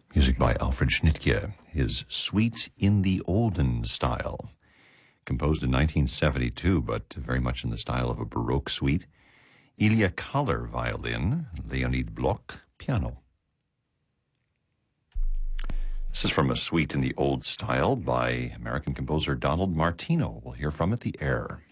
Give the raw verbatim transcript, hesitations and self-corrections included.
Music by Alfred Schnittke, his Suite in the Olden Style. Composed in nineteen seventy-two, but very much in the style of a Baroque suite. Ilya Kahler, violin. Leonid Bloch, piano. This is from a Suite in the Old Style by American composer Donald Martino. We'll hear from it, The Air.